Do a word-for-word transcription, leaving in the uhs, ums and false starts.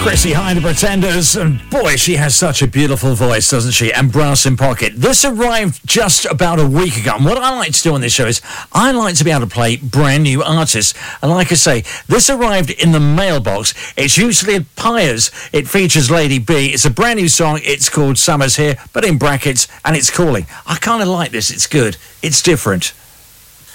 Chrissie Hynde, The Pretenders, and boy, she has such a beautiful voice, doesn't she? And Brass in Pocket. This arrived just about a week ago, and what I like to do on this show is I like to be able to play brand new artists. And like I say, this arrived in the mailbox. It's usually at Pyres. It features Lady B. It's a brand new song. It's called Summer's Here, but in brackets, and it's calling. I kind of like this. It's good. It's different.